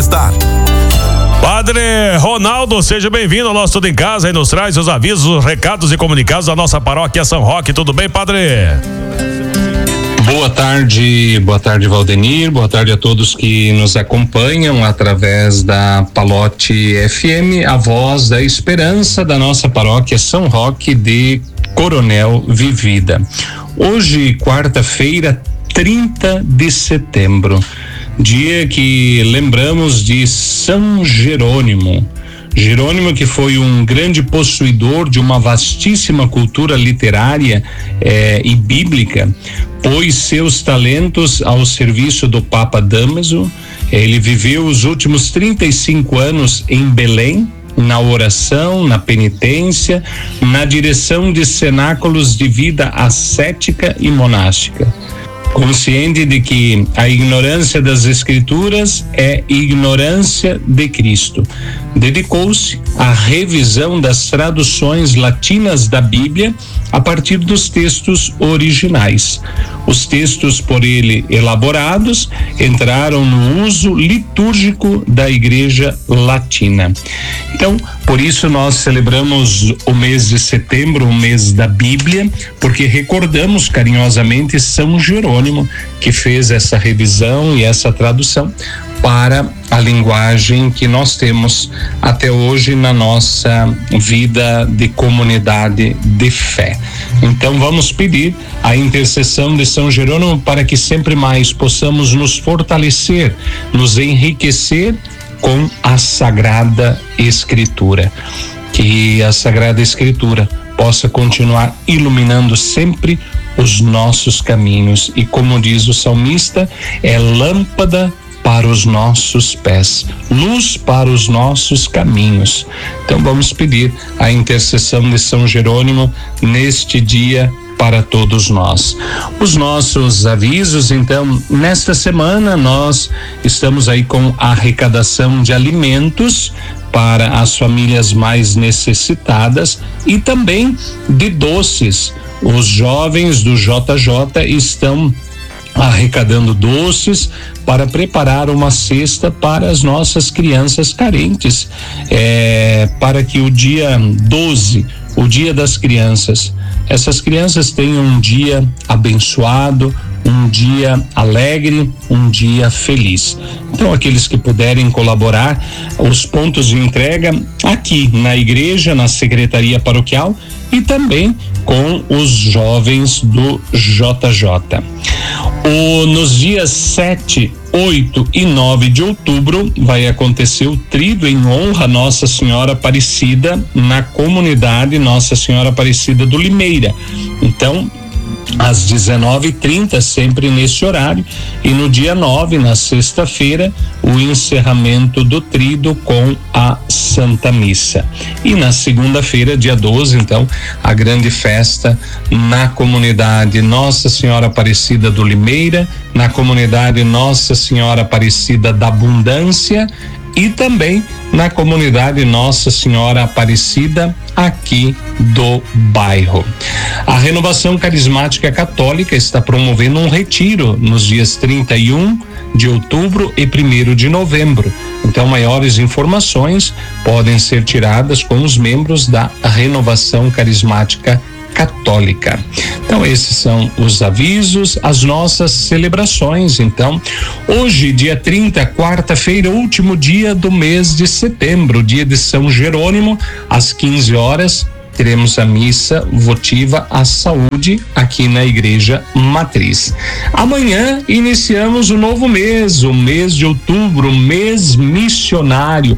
Bem-Estar. Padre Ronaldo, seja bem-vindo ao nosso Tudo em Casa e nos traz os avisos, os recados e comunicados da nossa paróquia São Roque. Tudo bem, Padre? Boa tarde Valdenir, boa tarde a todos que nos acompanham através da Palote FM, a voz da esperança da nossa paróquia São Roque de Coronel Vivida. Hoje, quarta-feira, 30 de setembro, dia que lembramos de São Jerônimo. Jerônimo, que foi um grande possuidor de uma vastíssima cultura literária e bíblica, pôs seus talentos ao serviço do Papa Damaso. Ele viveu os últimos 35 anos em Belém, na oração, na penitência, na direção de cenáculos de vida ascética e monástica. Consciente de que a ignorância das Escrituras é ignorância de Cristo, dedicou-se à revisão das traduções latinas da Bíblia a partir dos textos originais. Os textos por ele elaborados entraram no uso litúrgico da Igreja Latina. Então, por isso nós celebramos o mês de setembro, o mês da Bíblia, porque recordamos carinhosamente São Jerônimo, que fez essa revisão e essa tradução para a linguagem que nós temos até hoje na nossa vida de comunidade de fé. Então vamos pedir a intercessão de São Jerônimo para que sempre mais possamos nos fortalecer, nos enriquecer com a Sagrada Escritura. Que a Sagrada Escritura possa continuar iluminando sempre os nossos caminhos e, como diz o salmista, é lâmpada para os nossos pés, luz para os nossos caminhos. Então vamos pedir a intercessão de São Jerônimo neste dia para todos nós. Os nossos avisos, então, nesta semana nós estamos aí com a arrecadação de alimentos para as famílias mais necessitadas e também de doces. Os jovens do JJ estão arrecadando doces para preparar uma cesta para as nossas crianças carentes, para que o dia 12, o Dia das Crianças, essas crianças tenham um dia abençoado, um dia alegre, um dia feliz. Então, aqueles que puderem colaborar, os pontos de entrega aqui na igreja, na secretaria paroquial e também com os jovens do JJ. Nos dias 7, 8 e 9 de outubro vai acontecer o tríduo em honra a Nossa Senhora Aparecida na comunidade Nossa Senhora Aparecida do Limeira. Então, às 19h30, sempre nesse horário, e no dia 9, na sexta-feira, o encerramento do tríduo com a Santa Missa. E na segunda-feira, dia 12, então, a grande festa na comunidade Nossa Senhora Aparecida do Limeira, na comunidade Nossa Senhora Aparecida da Abundância e também na comunidade Nossa Senhora Aparecida aqui do bairro. A Renovação Carismática Católica está promovendo um retiro nos dias 31 de outubro e 1º de novembro. Então, maiores informações podem ser tiradas com os membros da Renovação Carismática Católica. Então, esses são os avisos, as nossas celebrações. Então, hoje, dia 30, quarta-feira, último dia do mês de setembro, dia de São Jerônimo, às 15 horas, teremos a missa votiva à saúde aqui na Igreja Matriz. Amanhã iniciamos o novo mês, o mês de outubro, mês missionário,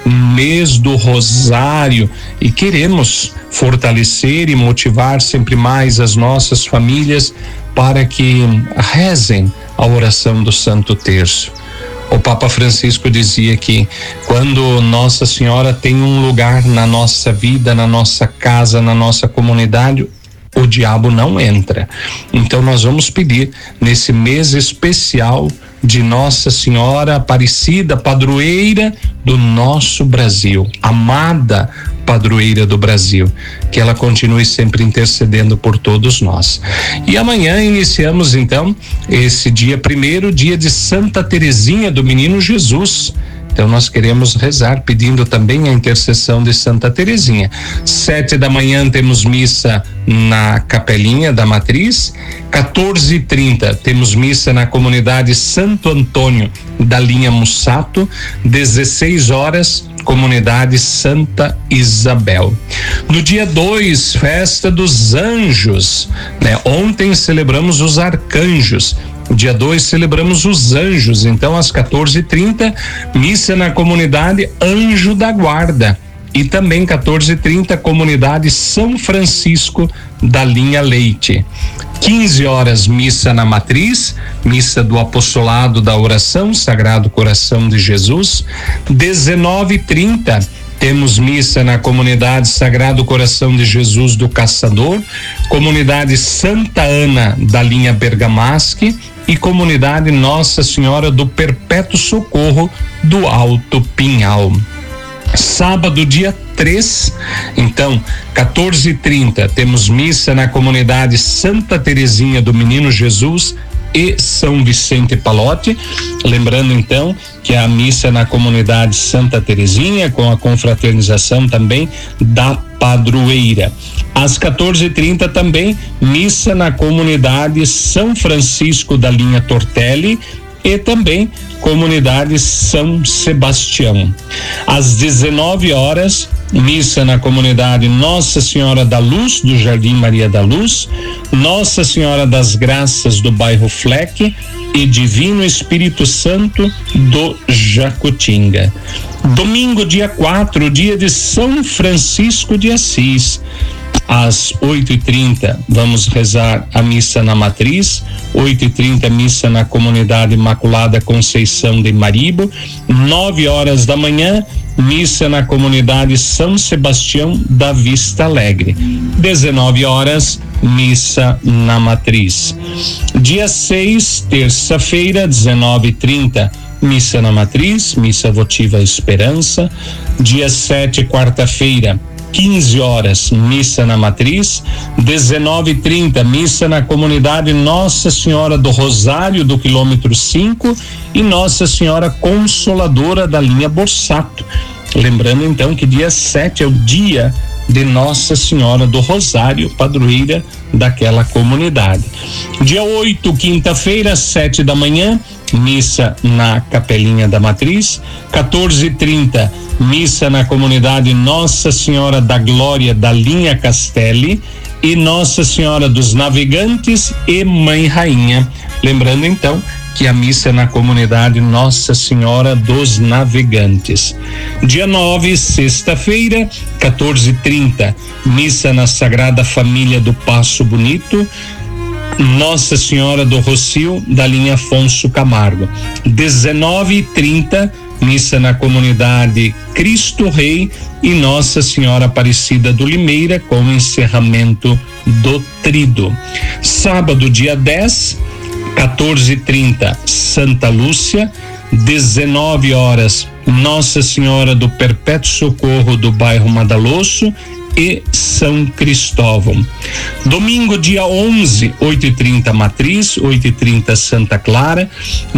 mês do Rosário, e queremos fortalecer e motivar sempre mais as nossas famílias para que rezem a oração do Santo Terço. O Papa Francisco dizia que quando Nossa Senhora tem um lugar na nossa vida, na nossa casa, na nossa comunidade, o diabo não entra. Então nós vamos pedir nesse mês especial de Nossa Senhora Aparecida, padroeira do nosso Brasil, amada padroeira do Brasil, que ela continue sempre intercedendo por todos nós. E amanhã iniciamos então esse dia primeiro, dia de Santa Teresinha do Menino Jesus, Então nós queremos rezar pedindo também a intercessão de Santa Teresinha. 7 da manhã temos missa na Capelinha da Matriz. 14h30 temos missa na comunidade Santo Antônio da linha Mussato. 16 horas comunidade Santa Isabel. No dia 2, festa dos anjos, né? Ontem celebramos os arcanjos. Dia 2 celebramos os anjos. Então às 14h30 missa na comunidade Anjo da Guarda. E também 14h30 comunidade São Francisco da linha Leite. 15 horas missa na Matriz, missa do Apostolado da Oração, Sagrado Coração de Jesus. 19h30 temos missa na comunidade Sagrado Coração de Jesus do Caçador, comunidade Santa Ana da linha Bergamasque e comunidade Nossa Senhora do Perpétuo Socorro do Alto Pinhal. Sábado, dia 3, então, 14h30, temos missa na comunidade Santa Teresinha do Menino Jesus e São Vicente Palotti. Lembrando então que a missa na comunidade Santa Teresinha, com a confraternização também da padroeira. Às 14h30 também, missa na comunidade São Francisco da linha Tortelli e também comunidade São Sebastião. Às 19 horas, missa na comunidade Nossa Senhora da Luz, do Jardim Maria da Luz, Nossa Senhora das Graças, do bairro Fleck, e Divino Espírito Santo, do Jacutinga. Domingo, dia 4, dia de São Francisco de Assis. Às 8h30 vamos rezar a missa na Matriz. 8h30 missa na comunidade Imaculada Conceição de Maribo. 9 horas da manhã missa na comunidade São Sebastião da Vista Alegre. 19 horas missa na Matriz. Dia 6, terça-feira, 19h30 missa na Matriz, missa votiva Esperança. Dia 7, quarta-feira, 15 horas, missa na Matriz. 19h30, missa na comunidade Nossa Senhora do Rosário, do quilômetro 5, e Nossa Senhora Consoladora da linha Borsato. Lembrando então que dia 7 é o dia de Nossa Senhora do Rosário, padroeira daquela comunidade. Dia 8, quinta-feira, 7 da manhã, missa na Capelinha da Matriz. 14h30, missa na comunidade Nossa Senhora da Glória da linha Castelli e Nossa Senhora dos Navegantes e Mãe Rainha. Lembrando então que a missa é na comunidade Nossa Senhora dos Navegantes. Dia 9, sexta-feira, 14h30, missa na Sagrada Família do Passo Bonito, Nossa Senhora do Rocio, da linha Afonso Camargo. 19h30, missa na comunidade Cristo Rei e Nossa Senhora Aparecida do Limeira, com o encerramento do Trido. Sábado, dia 10, 14h30, Santa Lúcia. 19 horas, Nossa Senhora do Perpétuo Socorro, do bairro Madalosso e São Cristóvão. Domingo, dia 11, 8h30 Matriz, 8h30 Santa Clara,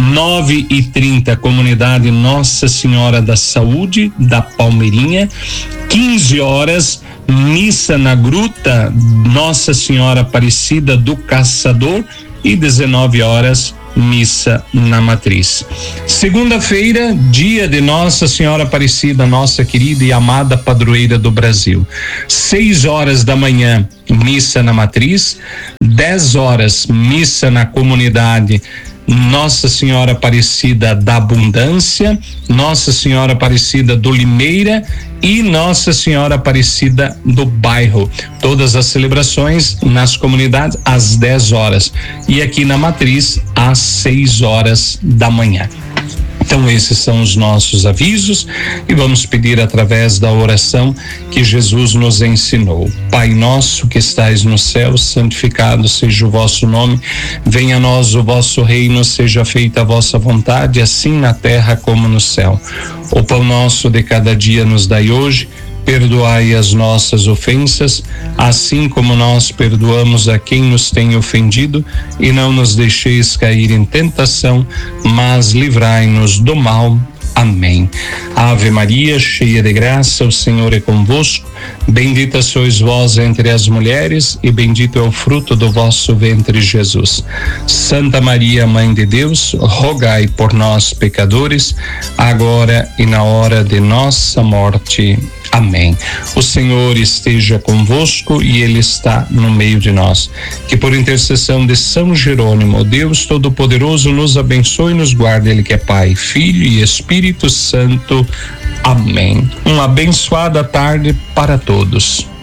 9h30 comunidade Nossa Senhora da Saúde, da Palmeirinha. 15 horas, missa na Gruta Nossa Senhora Aparecida do Caçador, e 19 horas, missa na Matriz. Segunda-feira, dia de Nossa Senhora Aparecida, nossa querida e amada padroeira do Brasil. 6 horas da manhã, missa na Matriz. 10 horas, missa na comunidade Nossa Senhora Aparecida da Abundância, Nossa Senhora Aparecida do Limeira e Nossa Senhora Aparecida do Bairro. Todas as celebrações nas comunidades às 10 horas e aqui na Matriz às 6 horas da manhã. Então esses são os nossos avisos e vamos pedir através da oração que Jesus nos ensinou. Pai nosso que estais no céu, santificado seja o vosso nome, venha a nós o vosso reino, seja feita a vossa vontade, assim na terra como no céu. O pão nosso de cada dia nos dai hoje, perdoai as nossas ofensas, assim como nós perdoamos a quem nos tem ofendido, e não nos deixeis cair em tentação, mas livrai-nos do mal. Amém. Ave Maria, cheia de graça, o Senhor é convosco. Bendita sois vós entre as mulheres e bendito é o fruto do vosso ventre, Jesus. Santa Maria, Mãe de Deus, rogai por nós, pecadores, agora e na hora de nossa morte. Amém. O Senhor esteja convosco e Ele está no meio de nós. Que por intercessão de São Jerônimo, Deus Todo-Poderoso, nos abençoe e nos guarde, Ele que é Pai, Filho e Espírito Santo. Amém. Uma abençoada tarde para todos.